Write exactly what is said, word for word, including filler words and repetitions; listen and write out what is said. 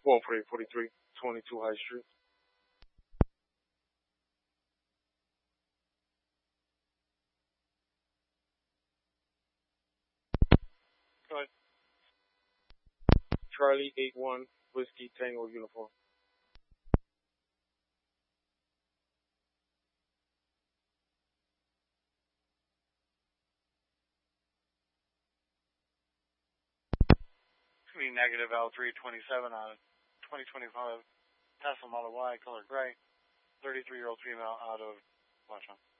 One for eight forty-three, twenty-two High Street. Go ahead. Charlie eight one Whiskey Tango Uniform. Be negative L three twenty-seven out of twenty twenty-five Tesla Model Y, color gray, thirty-three year old female out of Watchung.